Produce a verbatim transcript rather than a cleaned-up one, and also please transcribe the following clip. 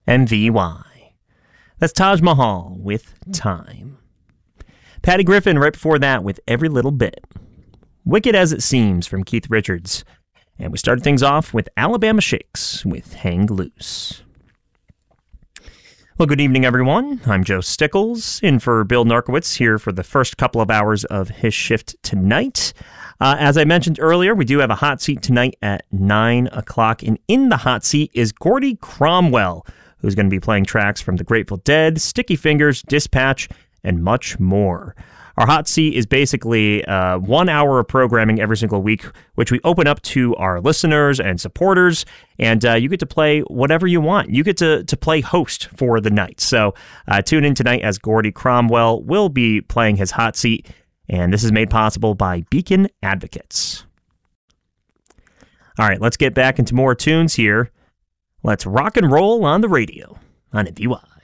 M V Y. That's Taj Mahal with Time. Patty Griffin right before that with Every Little Bit. Wicked As It Seems from Keith Richards. And we started things off with Alabama Shakes with Hang Loose. Well, good evening, everyone. I'm Joe Stickles, in for Bill Narkowitz here for the first couple of hours of his shift tonight. Uh, as I mentioned earlier, we do have a hot seat tonight at nine o'clock, and in the hot seat is Gordy Cromwell, who's going to be playing tracks from The Grateful Dead, Sticky Fingers, Dispatch, and much more. Our hot seat is basically uh, one hour of programming every single week, which we open up to our listeners and supporters, and uh, you get to play whatever you want. You get to, to play host for the night. So uh, tune in tonight as Gordy Cromwell will be playing his hot seat, and this is made possible by Beacon Advocates. All right, let's get back into more tunes here. Let's rock and roll on the radio on M V Y.